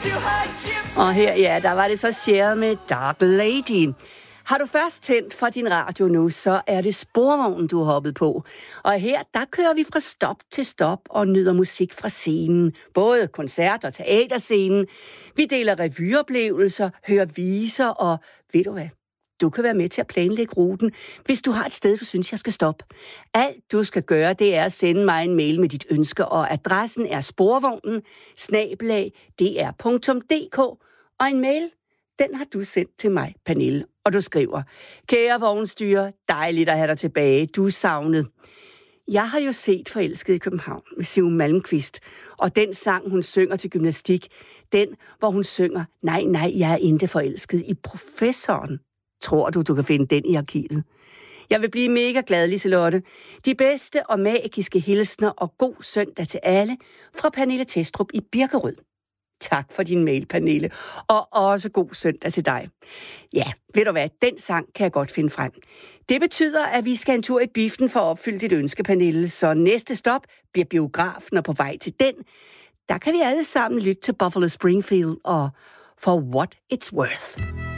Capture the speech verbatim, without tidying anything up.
Og her, ja, der var det så shared med Dark Lady. Har du først tændt for din radio nu, så er det Sporvognen, du har hoppet på. Og her, der kører vi fra stop til stop og nyder musik fra scenen. Både koncert- og teaterscenen. Vi deler revyoplevelser, hører viser og ved du hvad? Du kan være med til at planlægge ruten, hvis du har et sted, du synes, jeg skal stoppe. Alt du skal gøre, det er at sende mig en mail med dit ønske, og adressen er sporvognen, snabelag, dr punktum d k, og en mail, den har du sendt til mig, Pernille, og du skriver: Kære vognstyre, dejligt at have dig tilbage, du er savnet. Jeg har jo set Forelsket i København med Siv Malmkvist, og den sang, hun synger til gymnastik, den, hvor hun synger, nej, nej, jeg er ikke forelsket i professoren. Tror du, du kan finde den i arkivet? Jeg vil blive mega glad, Liselotte. De bedste og magiske hilsner og god søndag til alle fra Pernille Testrup i Birkerød. Tak for din mail, Pernille, og også god søndag til dig. Ja, ved du hvad, den sang kan jeg godt finde frem. Det betyder, at vi skal en tur i biffen for at opfylde dit ønske, Pernille, så næste stop bliver biografen, og på vej til den, der kan vi alle sammen lytte til Buffalo Springfield og For What It's Worth.